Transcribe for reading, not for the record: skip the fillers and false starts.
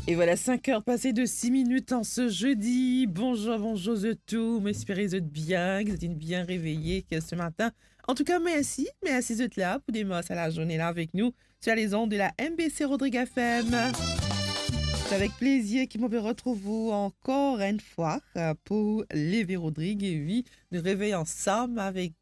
Et voilà, 5 heures passées de 6 minutes en ce jeudi. Bonjour, bonjour de tout. M'espérez de bien, que vous êtes bien réveillés que ce matin. En tout cas, merci d'être là pour démarrer à la journée là avec nous sur les ondes de la MBC Rodrigue FM. C'est avec plaisir qu'il me retrouve encore une fois pour Lévi Rodrigue et oui, nous réveillons ensemble avec